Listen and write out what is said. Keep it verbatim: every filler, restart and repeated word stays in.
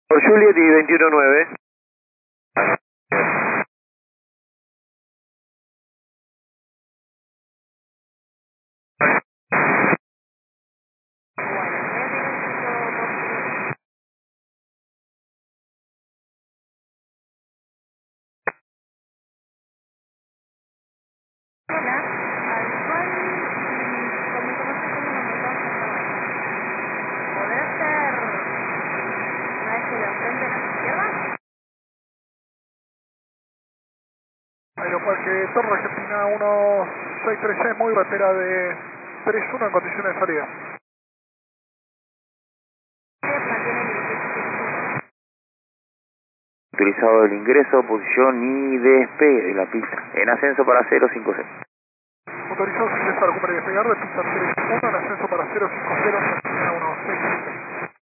Por Juliet y veintiuno nueve. Aeroparque Torre Argentina uno seis tres seis, muy batera de tres uno en condiciones de salida. Utilizado el ingreso, posición y despegue de la pista. En ascenso para cero cinco cero. Autorizados a ingresar, cumbre y despegar de pista tres uno en ascenso para cero cinco cero, Argentina uno seis tres seis.